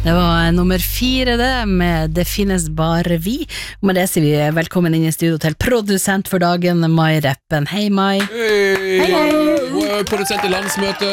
Det var nummer 4 det, med Det finnes bare vi. Og med det sier vi velkommen inn i studio til produsent for dagen, Mai Reppen. Hei Mai. Hei. Hei. Produsent i landsmøte.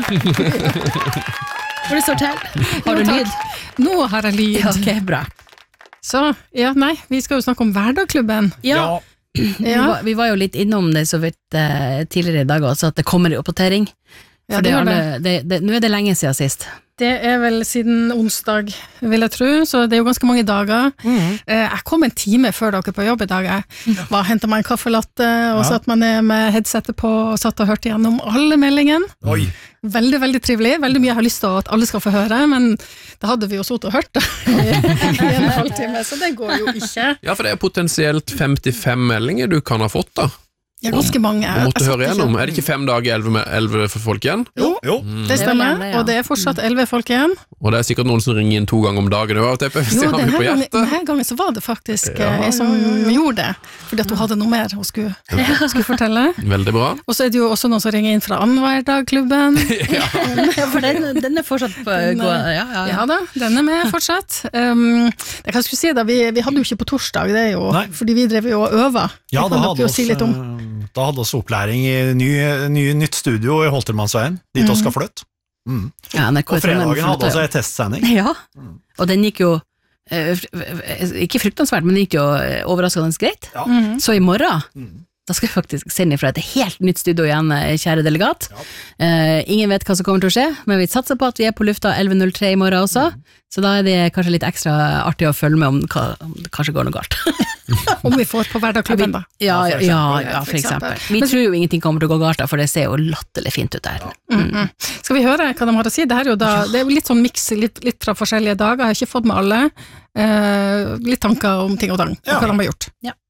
Hvor det står til? Har du lyd? Nå har jeg lyd. Ja, ok, bra. Så, ja, nei, vi skal jo snakke om Hverdagklubben. Ja. Vi var jo litt innom det så vidt tidligere i dag også, at det kommer i oppdatering. For nå er det lenge siden sist. Det er vel siden onsdag, vil jeg tro, så det er jo ganske mange dager. Jeg kom en time før dere på jobb i dag. Jeg hentet meg en kaffelatte, og satt meg ned med headsetet på, og satt og hørte gjennom alle meldingene. Oi. Veldig, veldig trivelig. Veldig mye jeg har lyst til at alle skal få høre, men da hadde vi jo suttet og hørt det i en halvtime, så det går jo ikke. Ja, for det er potensielt 55 meldinger du kan ha fått da. Ja, ganske mange. Du måtte høre gjennom. Er det ikke 5 dager 11 for folk igjen? Jo. Det stemmer, og det er fortsatt 11 folk igjen. Og det er sikkert noen som ringer inn 2 ganger om dagen. Denne gangen så var det faktisk jeg som gjorde det, fordi at hun hadde noe mer hun skulle fortelle. Veldig bra. Og så er det jo også noen som ringer inn fra Hverdagklubben. Ja, for den er fortsatt på gå. Ja da, den er med fortsatt. Jeg kan skulle si da, vi hadde jo ikke på torsdag, det er jo, fordi vi drev jo og øva. Ja, da hadde oss opplæring i nytt studio i Holtermannsveien, dit oss skal flytte. Ja, og fredagen hadde også en testsending. Ja, og den gikk jo ikke fruktansvært, men den gikk jo overraskende greit. Ja. Så i morgen da skal jeg faktisk sende fra et helt nytt studio igjen, kjære delegat. Ingen vet hva som kommer til å skje, men vi satser på at vi er på lufta 11.03 i morgen også, så da er det kanskje litt ekstra artig å følge med om det kanskje går noe galt. Om vi får på Hverdagklubben da. Ja, for eksempel. Vi tror jo ingenting kommer til å gå galt, for det ser jo latterlig fint ut der. Skal vi høre hva de har å si? Det er jo litt sånn mix, litt fra forskjellige dager, jeg har ikke fått med alle. Litt tanker om ting og tang, og hva de har gjort. Ja.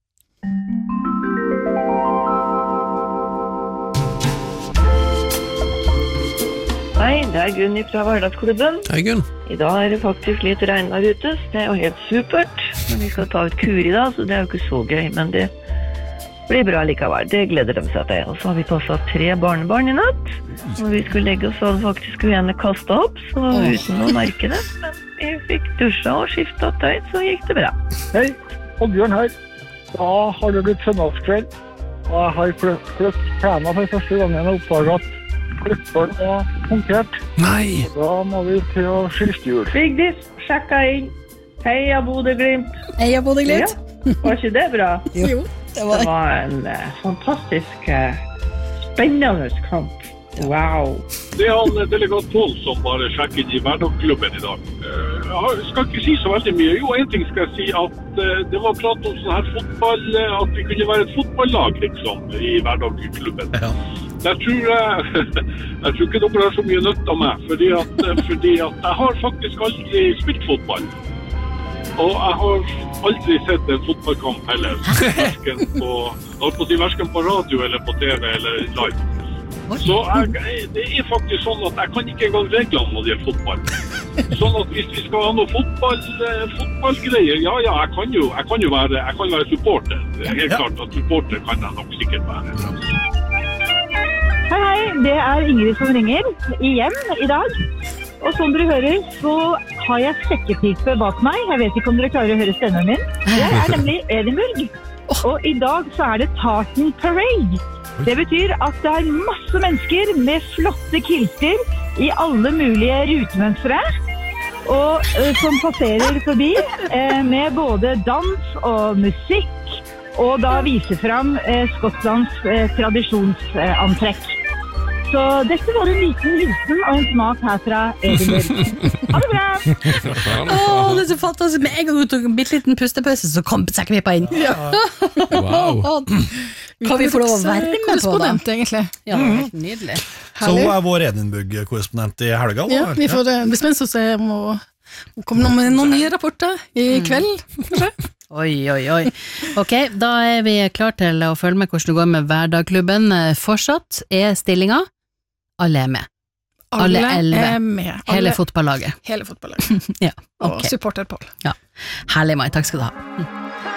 Hei, det er Gunn fra Hverdagsklubben. Hei Gunn. I dag er det faktisk litt regnvær ute, så det er jo helt supert. Men vi skal ta ut kur i dag, så det er jo ikke så gøy, men det blir bra likevel. Det gleder de seg til. Og så har vi passet 3 barnebarn i natt. Og vi skulle legge oss, så hadde faktisk ene kastet opp, så uten å merke det. Men vi fikk dusja og skiftet tøy, så gikk det bra. Hei, Oddbjørn her. Da har det blitt søndagskveld, og jeg har kløpt plena for første gangen og oppdaget at klipperen var punktert. Nei! Da må vi til å skifte hjul. Vigdis, sjekka inn. Heia Bodø-Glimt. Heia Bodø-Glimt. Ja. Var ikke det bra? Jo, det var en fantastisk spennende kamp. Wow. Det er han delegat Pål som bare sjekker inn i Hverdagklubben i dag. Jeg skal ikke si så veldig mye. Jo, en ting skal jeg si at det var prat om sånn her fotball, at vi kunne være et fotballag liksom i Hverdagklubben. Ja. Jeg tror ikke dere har så mye nytt av meg, fordi at jeg har faktisk aldri spilt fotball. Og jeg har aldri sett en fotballkamp heller, hverken på radio eller på TV eller live. Så det er faktisk sånn at jeg kan ikke engang reglene når det gjelder fotball. Sånn at hvis vi skal ha noe fotballgreier, jeg kan jo være supporter. Det er helt klart at supporter kan jeg nok sikkert være. Hei, det er Ingrid som ringer igjen i dag. Og som dere hører, så har jeg sekkepipe bak meg. Jeg vet ikke om dere klarer å høre stemmen min. Jeg er nemlig Edinburgh. Og i dag så er det Tartan Parade. Det betyr at det er masse mennesker med flotte kilter i alle mulige rutemønstre. Og som passerer forbi med både dans og musikk. Og da viser frem Skottlands tradisjonsantrekk. Så dette var en liten hilsen og en smak her fra Edinburgh. Ha det bra! Det er så fantastisk. Med en gang du tok en bitteliten pustepause, så kom sekkepippa inn. Wow. Kan vi få lov å være med på det? Egentlig. Ja, det er helt nydelig. Så hun er vår Edinburgh-korrespondent i helga? Ja, vi får bli spennende å se om hun kommer med noen nye rapporter i kveld, kanskje? Oi. Ok, da er vi klar til å følge med hvordan det går med Hverdagklubben. Fortsatt er stillinga. Alle er med. Alle 11. Er med. Hele fotballaget. Hele fotballaget. Ja, ok. Og supporter Pål. Ja. Herlig, Mai. Takk skal du ha.